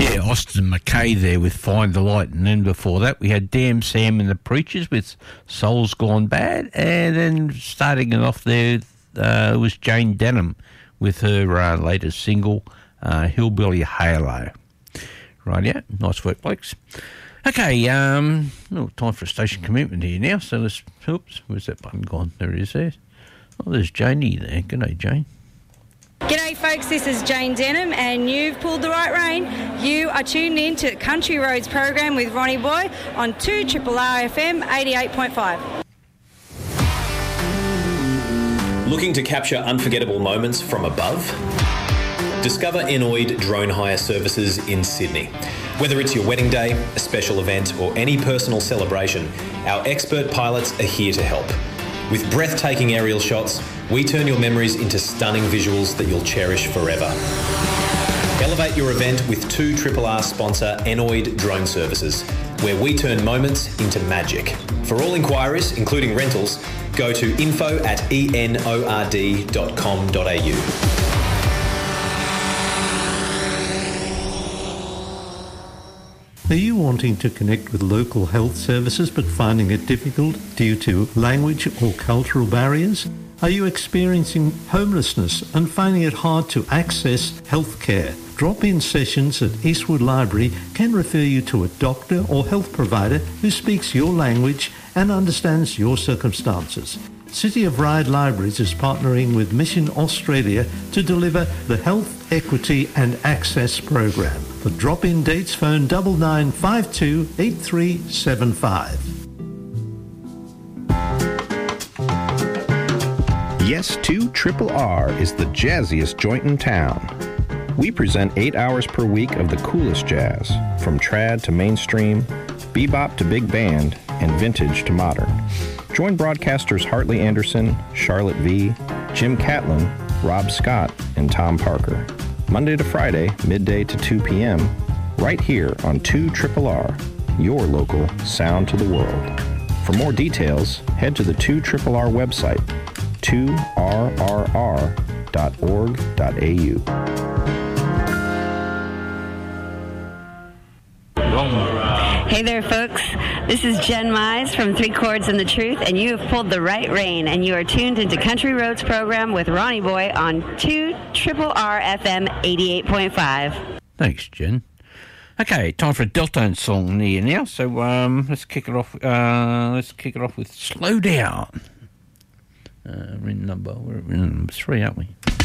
Yeah, Austin McKay there with Find the Light. And then before that, we had Damn Sam and the Preachers with Soul's Gone Bad. And then starting it off there was Jane Denham with her latest single, Hillbilly Halo. Right, yeah, nice work, blokes. Okay, time for a station commitment here now. So let's, oops, where's that button gone? There it is there. Oh, there's Janie there. Good day, Jane. G'day folks, this is Jane Denham and you've pulled the right rein. You are tuned in to Country Roads program with Ronnie Boy on 2RRR FM 88.5. Looking to capture unforgettable moments from above? Discover Enoid Drone Hire Services in Sydney. Whether it's your wedding day, a special event or any personal celebration, our expert pilots are here to help. With breathtaking aerial shots, we turn your memories into stunning visuals that you'll cherish forever. Elevate your event with 2RRR sponsor Enoid Drone Services, where we turn moments into magic. For all inquiries, including rentals, go to info@enord.com.au. Are you wanting to connect with local health services but finding it difficult due to language or cultural barriers? Are you experiencing homelessness and finding it hard to access health care? Drop-in sessions at Eastwood Library can refer you to a doctor or health provider who speaks your language and understands your circumstances. City of Ryde Libraries is partnering with Mission Australia to deliver the Health, Equity and Access program. For drop-in dates, phone 9952 8375. Yes, 2RRR is the jazziest joint in town. We present 8 hours per week of the coolest jazz, from trad to mainstream, bebop to big band, and vintage to modern. Join broadcasters Hartley Anderson, Charlotte V, Jim Catlin, Rob Scott, and Tom Parker. Monday to Friday, midday to 2 p.m., right here on 2RRR, your local sound to the world. For more details, head to the 2RRR website, 2RRR.org.au. Hey there, folks. This is Jen Mize from Three Chords and the Truth, and you have pulled the right rein, and you are tuned into Country Roads program with Ronnie Boy on 2RRR FM 88.5. Thanks, Jen. Okay, time for a Deltone song here now. So let's kick it off. Let's kick it off with "Slow Down." We're in number 3, aren't we?